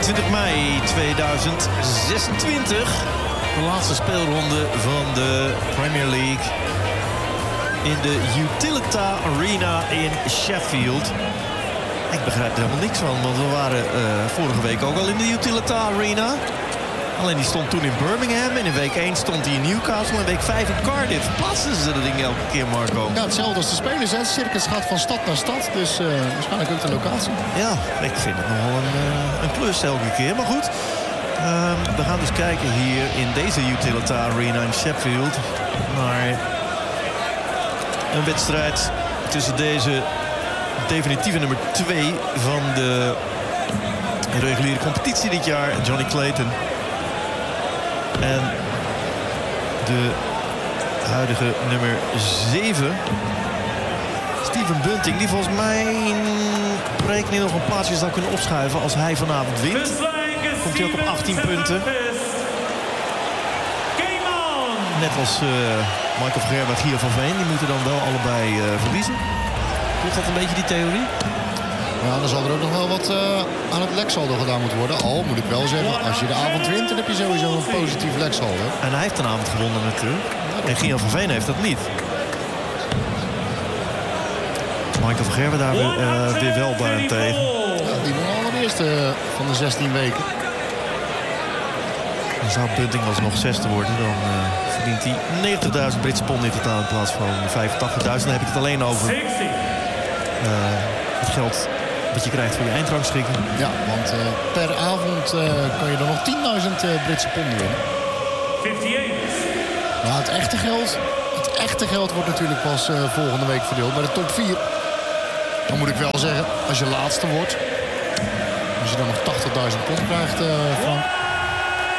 27 mei 2026. De laatste speelronde van de Premier League. In de Utilita Arena in Sheffield. Ik begrijp er helemaal niks van, want we waren vorige week ook al in de Utilita Arena. Alleen die stond toen in Birmingham. En in week 1 stond hij in Newcastle. En week 5 in Cardiff. Plaatsen ze dat ding elke keer, Marco? Ja, hetzelfde als de spelers. Hè. Het circus gaat van stad naar stad. Dus waarschijnlijk ook de locatie. Ja, ik vind het nog wel een plus elke keer. Maar goed, we gaan dus kijken hier in deze Utilita Arena in Sheffield naar een wedstrijd tussen deze definitieve nummer 2 van de reguliere competitie dit jaar, Johnny Clayton. En de huidige nummer 7, Steven Bunting, die volgens mij rekening nog een plaatsje zou kunnen opschuiven als hij vanavond wint. Komt hij ook op 18 punten. Net als Michael Verger en Gia van Veen. Die moeten dan wel allebei verliezen. Klopt dat een beetje die theorie? Ja, dan zal er ook nog wel wat aan het leksaldo gedaan moeten worden. Al moet ik wel zeggen, als je de avond wint, dan heb je sowieso een positief leksaldo. En hij heeft een avond gewonnen natuurlijk. En Gian van Veen heeft dat niet. Michael van Gerwen daar weer wel daarentegen. Ja, die won allereerste van de 16 weken. Dan zou Bunting alsnog 6e worden. Dan verdient hij 90.000 Britse pond in totaal in plaats van 85.000. Dan heb ik het alleen over het geld wat je krijgt voor je eindrangschikking. Ja, want per avond kan je dan nog 10.000 Britse ponden winnen. 58. Nou, het echte geld wordt natuurlijk pas volgende week verdeeld bij de top 4. Dan moet ik wel zeggen, als je laatste wordt, als je dan nog 80.000 pond krijgt, Frank,